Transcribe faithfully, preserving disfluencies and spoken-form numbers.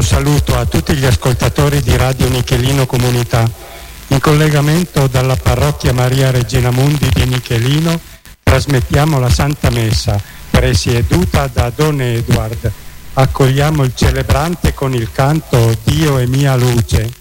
un saluto a tutti gli ascoltatori di Radio Nichelino Comunità. In collegamento dalla parrocchia Maria Regina Mundi di Nichelino trasmettiamo la Santa Messa, presieduta da Don Edward. Accogliamo il celebrante con il canto Dio è mia luce.